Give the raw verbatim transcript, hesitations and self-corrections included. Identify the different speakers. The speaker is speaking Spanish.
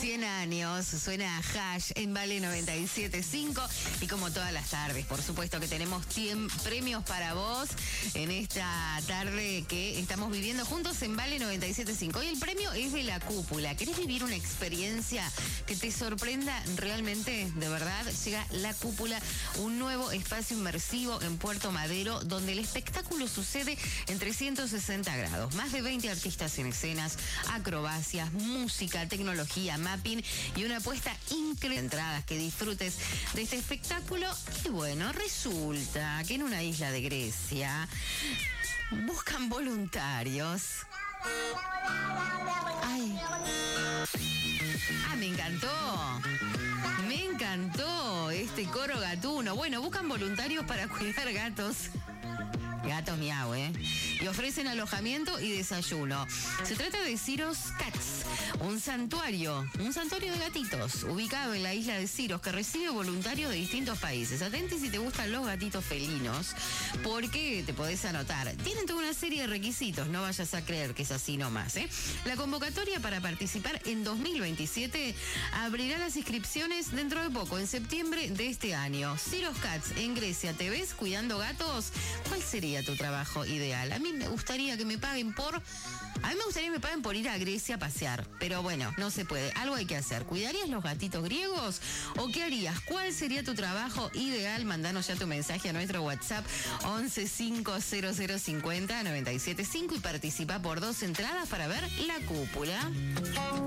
Speaker 1: cien años, suena Hash en Vale noventa y siete punto cinco y como todas las tardes, por supuesto que tenemos tiem- premios para vos en esta tarde que estamos viviendo juntos en Vale noventa y siete punto cinco. Hoy el premio es de La Cúpula. ¿Querés vivir una experiencia que te sorprenda realmente? De verdad, llega La Cúpula, un nuevo espacio inmersivo en Puerto Madero donde el espectáculo sucede en trescientos sesenta grados. Más de veinte artistas en escenas, acrobacias, música, tecnología, mapping y una apuesta increíble. Entradas, que disfrutes de este espectáculo. Y bueno, resulta que en una isla de Grecia buscan voluntarios. Ay. Ah, me encantó. Me encantó este coro gatuno. Bueno, buscan voluntarios para cuidar gatos. Gatos miau, ¿eh? Y ofrecen alojamiento y desayuno. Se trata de Siros Cats, un santuario, un santuario de gatitos, ubicado en la isla de Siros, que recibe voluntarios de distintos países. Atenti si te gustan los gatitos felinos, porque te podés anotar. Tienen toda una serie de requisitos, no vayas a creer que es así nomás, ¿eh? La convocatoria para participar en dos mil veintisiete abrirá las inscripciones dentro de poco, en septiembre de este año. Siros Cats en Grecia, ¿te ves cuidando gatos? ¿Cuál sería tu trabajo ideal? A mí me gustaría que me paguen por... A mí me gustaría que me paguen por ir a Grecia a pasear, pero bueno, no se puede. Algo hay que hacer. ¿Cuidarías los gatitos griegos o qué harías? ¿Cuál sería tu trabajo ideal? Mandanos ya tu mensaje a nuestro WhatsApp once cinco cero cero cincuenta noventa y siete cinco y participa por dos entradas para ver La Cúpula.